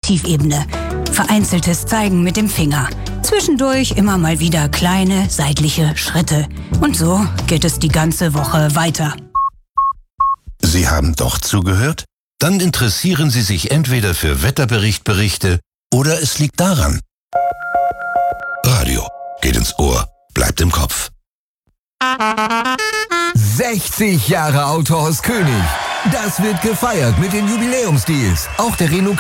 Perspektivebene. Vereinzeltes Zeigen mit dem Finger. Zwischendurch immer mal wieder kleine, seitliche Schritte. Und so geht es die ganze Woche weiter. Sie haben doch zugehört? Dann interessieren Sie sich entweder für Wetterberichte oder es liegt daran. Radio geht ins Ohr, bleibt im Kopf. 60 Jahre Autohaus König. Das wird gefeiert mit den Jubiläumsdeals. Auch der Renault